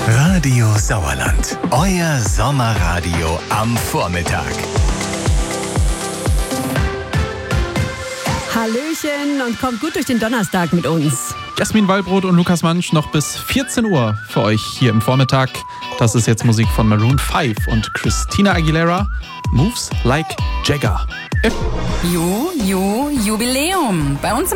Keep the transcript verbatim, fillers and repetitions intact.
Radio Sauerland. Euer Sommerradio am Vormittag. Hallöchen und kommt gut durch den Donnerstag mit uns. Jasmin Wallbrot und Lukas Mansch noch bis vierzehn Uhr für euch hier im Vormittag. Das ist jetzt Musik von Maroon fünf und Christina Aguilera. Moves Like Jagger. Ju, Ju, Jubiläum. Bei uns im